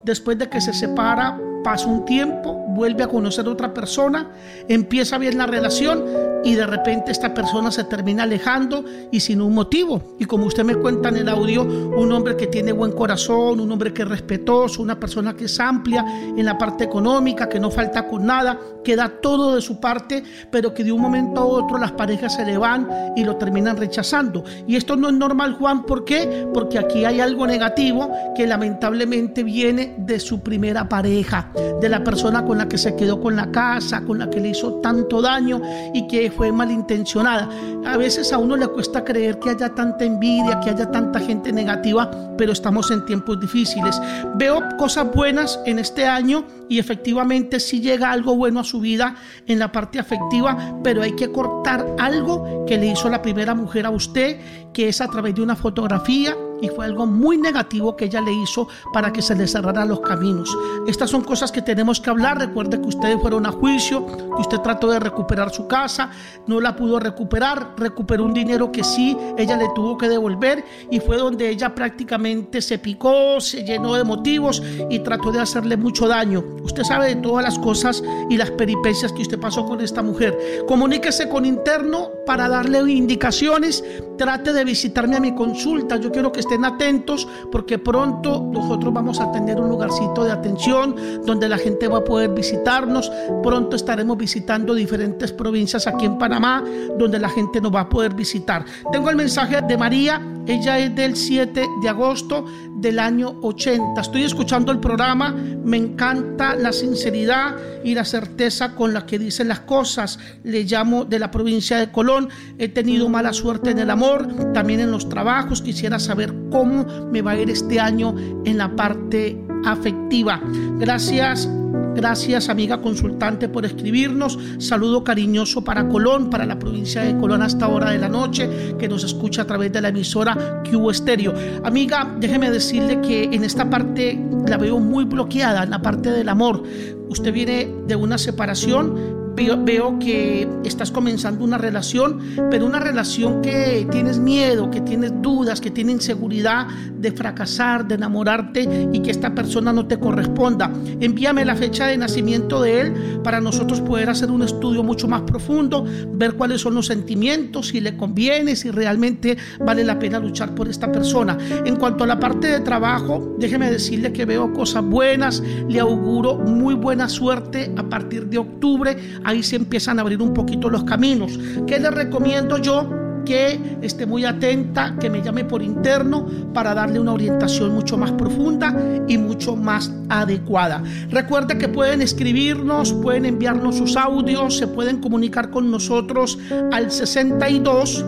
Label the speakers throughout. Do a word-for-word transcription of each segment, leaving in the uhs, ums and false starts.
Speaker 1: Después de que se separa, pasa un tiempo, vuelve a conocer a otra persona, empieza bien la relación y de repente esta persona se termina alejando y sin un motivo. Y como usted me cuenta en el audio, un hombre que tiene buen corazón, un hombre que es respetuoso, una persona que es amplia en la parte económica, que no falta con nada, que da todo de su parte, pero que de un momento a otro las parejas se le van y lo terminan rechazando. Y esto no es normal, Juan. ¿Por qué? Porque aquí hay algo negativo que lamentablemente viene de su primera pareja, de la persona con la que se quedó con la casa, con la que le hizo tanto daño y que fue malintencionada. A veces a uno le cuesta creer que haya tanta envidia, que haya tanta gente negativa, pero estamos en tiempos difíciles. Veo cosas buenas en este año y efectivamente sí llega algo bueno a su vida en la parte afectiva, pero hay que cortar algo que le hizo la primera mujer a usted, que es a través de una fotografía, y fue algo muy negativo que ella le hizo para que se le cerraran los caminos. Estas son cosas que tenemos que hablar. Recuerde que ustedes fueron a juicio, que usted trató de recuperar su casa, no la pudo recuperar, recuperó un dinero que sí, ella le tuvo que devolver, y fue donde ella prácticamente se picó, se llenó de motivos y trató de hacerle mucho daño. Usted sabe de todas las cosas y las peripecias que usted pasó con esta mujer. Comuníquese con Interno para darle indicaciones. Trate de visitarme a mi consulta. Yo quiero que estén atentos porque pronto nosotros vamos a tener un lugarcito de atención donde la gente va a poder visitarnos. Pronto estaremos visitando diferentes provincias aquí en Panamá donde la gente nos va a poder visitar. Tengo el mensaje de María. Ella es del siete de agosto del año ochenta. Estoy escuchando el programa, me encanta la sinceridad y la certeza con la que dicen las cosas. Le llamo de la provincia de Colón. He tenido mala suerte en el amor, también en los trabajos. Quisiera saber cómo me va a ir este año en la parte afectiva. Gracias. Gracias, amiga consultante, por escribirnos. Saludo cariñoso para Colón, para la provincia de Colón a esta hora de la noche, que nos escucha a través de la emisora Q Estéreo. Amiga, déjeme decirle que en esta parte la veo muy bloqueada, en la parte del amor. Usted viene de una separación. Veo, veo que estás comenzando una relación, pero una relación que tienes miedo, que tienes dudas, que tienes inseguridad de fracasar, de enamorarte y que esta persona no te corresponda. Envíame la fecha de nacimiento de él para nosotros poder hacer un estudio mucho más profundo, ver cuáles son los sentimientos, si le conviene, si realmente vale la pena luchar por esta persona. En cuanto a la parte de trabajo, déjeme decirle que veo cosas buenas, le auguro muy buena suerte a partir de octubre. Ahí se empiezan a abrir un poquito los caminos. ¿Qué le recomiendo yo? Que esté muy atenta, que me llame por Interno para darle una orientación mucho más profunda y mucho más adecuada. Recuerde que pueden escribirnos, pueden enviarnos sus audios, se pueden comunicar con nosotros al sesenta y dos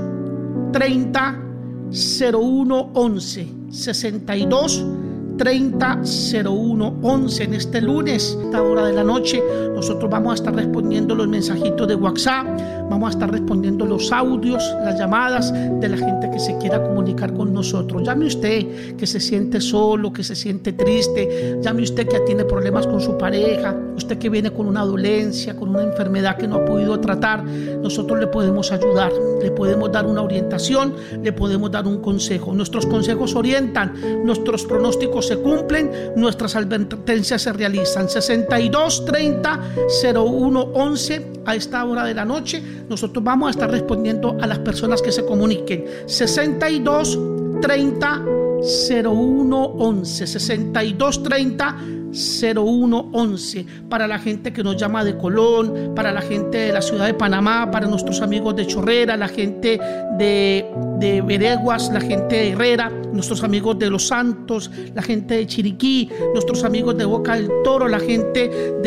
Speaker 1: treinta cero uno once, sesenta y dos treinta cero uno once. En este lunes, a esta hora de la noche, nosotros vamos a estar respondiendo los mensajitos de WhatsApp, vamos a estar respondiendo los audios, las llamadas de la gente que se quiera comunicar con nosotros. Llame usted que se siente solo, que se siente triste, llame usted que tiene problemas con su pareja, usted que viene con una dolencia, con una enfermedad que no ha podido tratar. Nosotros le podemos ayudar, le podemos dar una orientación, le podemos dar un consejo. Nuestros consejos orientan, nuestros pronósticos se cumplen, nuestras advertencias se realizan. Sesenta y dos treinta cero uno once. A esta hora de la noche nosotros vamos a estar respondiendo a las personas que se comuniquen. Sesenta y dos treinta cero uno once, sesenta y dos treinta cero uno once. Para la gente que nos llama de Colón, para la gente de la ciudad de Panamá, para nuestros amigos de Chorrera, la gente de, de Vereguas, la gente de Herrera, nuestros amigos de Los Santos, la gente de Chiriquí, nuestros amigos de Boca del Toro, la gente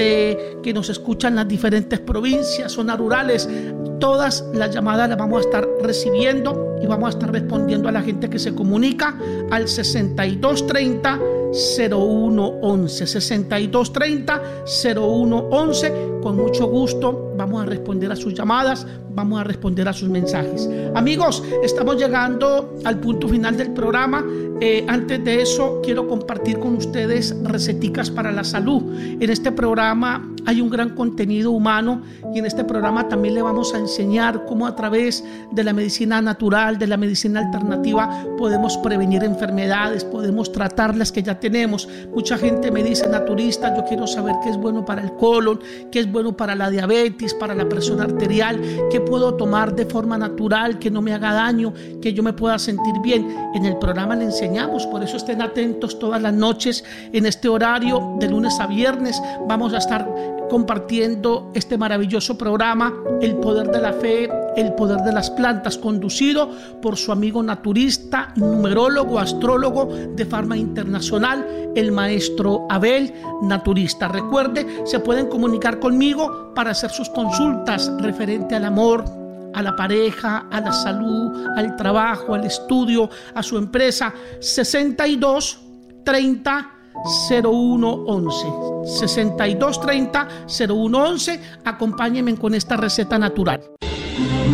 Speaker 1: de que nos escuchan en las diferentes provincias, zonas rurales. Todas las llamadas las vamos a estar recibiendo y vamos a estar respondiendo a la gente que se comunica al sesenta y dos treinta cero uno once, sesenta y dos treinta cero uno once. Con mucho gusto vamos a responder a sus llamadas, vamos a responder a sus mensajes. Amigos, estamos llegando al punto final del programa. Eh, antes de eso, quiero compartir con ustedes receticas para la salud. En este programa hay un gran contenido humano y en este programa también le vamos a enseñar cómo a través de la medicina natural, de la medicina alternativa, podemos prevenir enfermedades, podemos tratar las que ya tenemos. Mucha gente me dice, naturista, yo quiero saber qué es bueno para el colon, qué es bueno para la diabetes, para la presión arterial, qué puedo tomar de forma natural, que no me haga daño, que yo me pueda sentir bien. En el programa le enseñamos, por eso estén atentos todas las noches en este horario de lunes a viernes. Vamos a estar compartiendo este maravilloso programa, El Poder de la Fe, El Poder de las Plantas, conducido por su amigo naturista, numerólogo, astrólogo de Pharma Internacional, el maestro Abel, naturista. Recuerde, se pueden comunicar conmigo para hacer sus consultas referente al amor, a la pareja, a la salud, al trabajo, al estudio, a su empresa. sesenta y dos treinta cero uno once, sesenta y dos treinta cero uno once. Acompáñenme con esta receta natural.